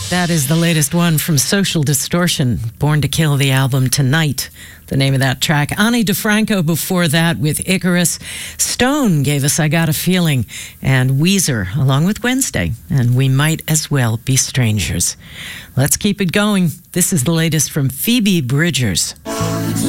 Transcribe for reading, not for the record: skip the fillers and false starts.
That is the latest one from Social Distortion, Born to Kill, the album Tonight, the name of that track. Ani DiFranco before that with Icarus. Stone gave us I Got a Feeling, and Weezer along with Wednesday, and We Might As Well Be Strangers. Let's keep it going. This is the latest from Phoebe Bridgers.